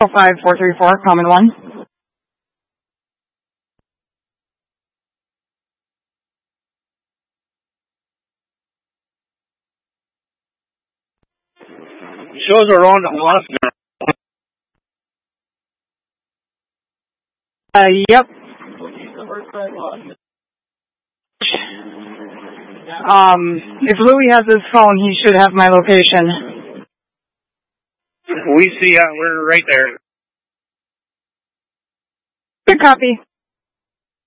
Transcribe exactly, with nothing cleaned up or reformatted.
five four three four, common one. Shows are on the Alaska. Uh, yep. Um, if Louis has his phone, he should have my location. We see, uh, we're right there. Good copy.